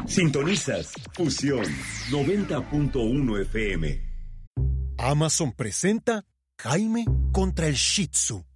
Sintonizas Fusión 90.1 FM. Amazon presenta Jaime contra el Shih Tzu.